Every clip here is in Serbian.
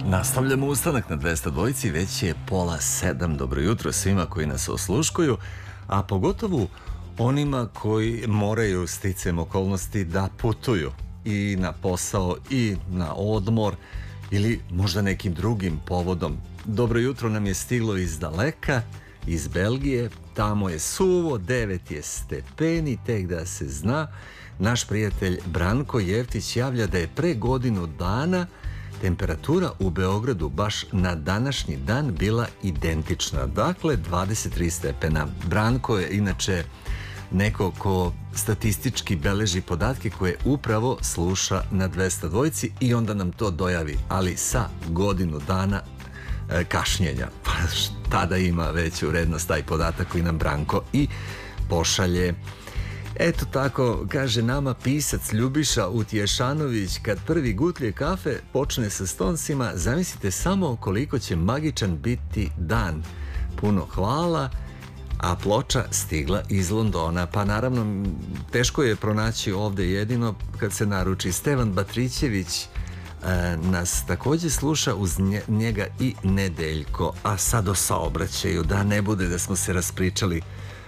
Nastavljamo ustanak na 202, već je 6:30. Dobro jutro svima koji nas osluškuju, a pogotovo onima koji moraju sticajem okolnosti da putuju i na posao i na odmor ili možda nekim drugim povodom. Dobro jutro nam je stiglo iz daleka, iz Belgije, tamo je suvo, 9 je stepeni, tek da se zna. Naš prijatelj Branko Jeftić javlja da je pre godinu dana temperatura u Beogradu baš na današnji dan bila identična, dakle 23 stepena. Branko je inače neko ko statistički beleži podatke koje upravo sluša na 202 i onda nam to dojavi, ali sa godinu dana kašnjenja. Pa tada ima veću vrednost taj podatak koji nam Branko i pošalje. Eto tako, kaže nama pisac Ljubiša Utješanović, kad prvi gutlje kafe počne sa stonsima, zamislite samo koliko će magičan biti dan. Puno hvala, a ploča stigla iz Londona. Pa naravno, teško je pronaći ovde, jedino kad se naruči. Stevan Batrićević nas također sluša, uz njega i Nedeljko. A sad o saobraćaju, da ne bude da smo se raspričali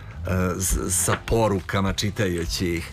sa porukama čitajući ih.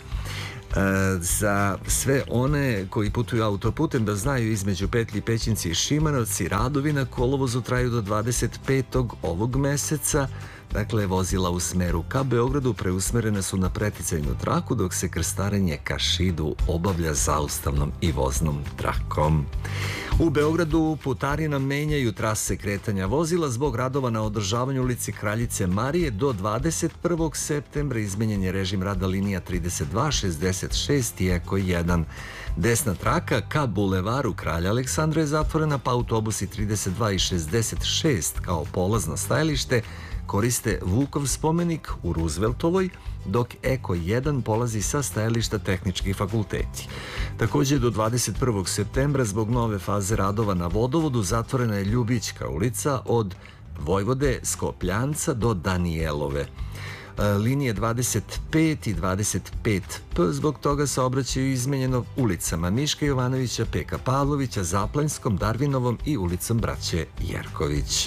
Za sve one koji putuju autoputem da znaju, između Petlji, Pećinci i Šimanovci radovi na kolovozu traju do 25. ovog meseca. Dakle, vozila u smeru ka Beogradu preusmerene su na preticajnu traku, dok se krstarenje ka Šidu obavlja zaustavnom i voznom trakom. U Beogradu putarina menjaju trase kretanja vozila zbog radova na održavanju ulici Kraljice Marije. Do 21. septembra izmenjen je režim rada linija 32, 66 i Eko 1. Desna traka ka bulevaru Kralja Aleksandra je zatvorena, pa autobusi 32 i 66 kao polazno stajalište koriste Vukov spomenik u Rooseveltovoj, dok Eko 1 polazi sa stajališta Tehnički fakulteti. Također do 21. septembra zbog nove faze radova na vodovodu zatvorena je Ljubićka ulica od Vojvode Skopljanca do Danijelove. Linije 25 i 25P zbog toga saobraćaju izmenjeno ulicama Miška Jovanovića, Peka Pavlovića, Zaplanskom, Darvinovom i ulicom Braće Jerković.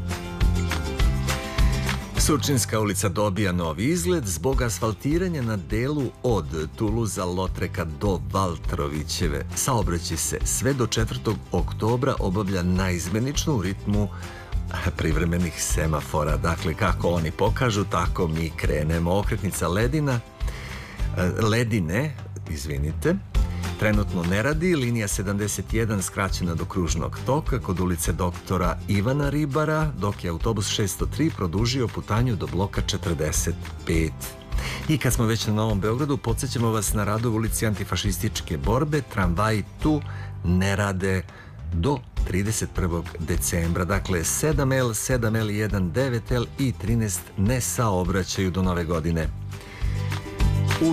Surčinska ulica dobija novi izgled zbog asfaltiranja na delu od Tuluza Lotreka do Valtrovićeve. Saobraćaj se sve do 4. oktobra obavlja naizmenično u ritmu privremenih semafora. Dakle, kako oni pokažu, tako mi krenemo. Okretnica Ledine, trenutno ne radi, linija 71 skraćena do kružnog toka kod ulice doktora Ivana Ribara, dok je autobus 603 produžio putanju do bloka 45. I kad smo već na Novom Beogradu, podsjećamo vas na radove ulici antifašističke borbe. Tramvaji tu ne rade do 31. decembra. Dakle, 7L, 7L1, 9L i 13 ne saobraćaju do nove godine. U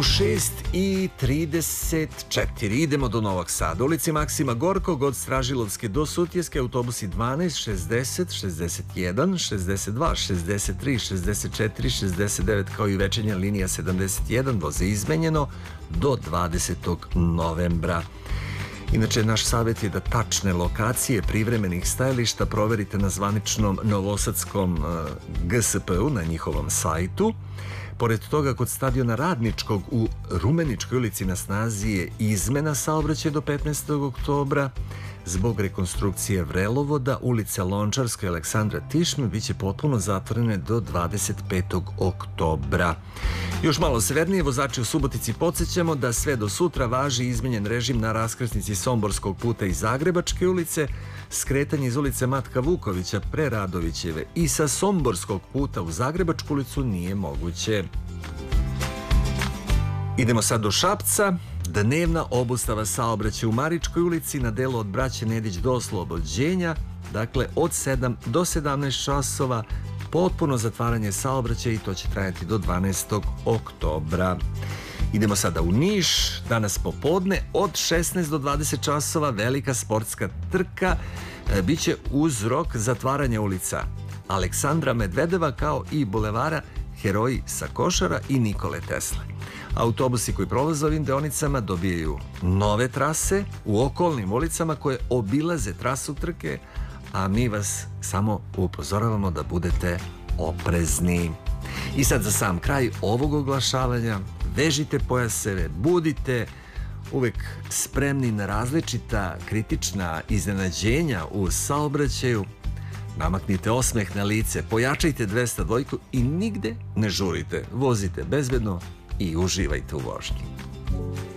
6:34 idemo do Novog Sada. Ulici Maksima Gorkog od Stražilovske do Sutjeske autobusi 12, 60, 61, 62, 63, 64, 69 kao i večernja linija 71 voze izmenjeno do 20. novembra. Inače, naš savjet je da tačne lokacije privremenih stajališta proverite na zvaničnom novosadskom GSP-u na njihovom sajtu. Pored toga, kod stadiona Radničkog u Rumeničkoj ulici na snazi je izmena saobraćaja do 15. oktobra. Zbog rekonstrukcije vrelovoda, ulica Lončarska i Aleksandra Tišme biće potpuno zatvorene do 25. oktobra. Još malo severnije, vozači u Subotici podsjećamo da sve do sutra važi izmenjen režim na raskrsnici Somborskog puta i Zagrebačke ulice. Skretanje iz ulice Matka Vukovića pre Radovićeve i sa Somborskog puta u Zagrebačku ulicu nije moguće. Idemo sad do Šapca. Dnevna obustava saobraćaja u Maričkoj ulici na delu od Braće Nedić do Oslobođenja, dakle od 7 do 17 časova, potpuno zatvaranje saobraćaja i to će trajati do 12. oktobra. Idemo sada u Niš, danas popodne od 16 do 20 časova velika sportska trka, biće uzrok zatvaranja ulica Aleksandra Medvedeva kao i bulevara Heroji sa Košara i Nikole Tesle. Autobusi koji prolaze ovim deonicama dobijaju nove trase u okolnim ulicama koje obilaze trasu trke, a mi vas samo upozoravamo da budete oprezni. I sad za sam kraj ovog oglašavanja, vežite pojaseve, budite uvek spremni na različita kritična iznenađenja u saobraćaju, namaknite osmeh na lice, pojačajte 202 i nigde ne žurite, vozite bezbedno i uživajte u vožnji.